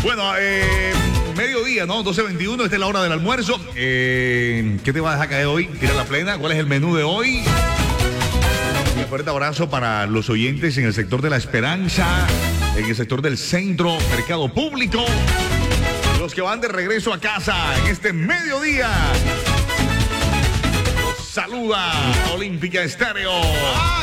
Bueno, mediodía, ¿no? 12:21, esta es la hora del almuerzo. ¿Qué te va a dejar caer hoy? Tira la plena. ¿Cuál es el menú de hoy? Un fuerte abrazo para los oyentes en el sector de La Esperanza, en el sector del centro, mercado público. Los que van de regreso a casa en este mediodía. Los saluda Olímpica Estéreo.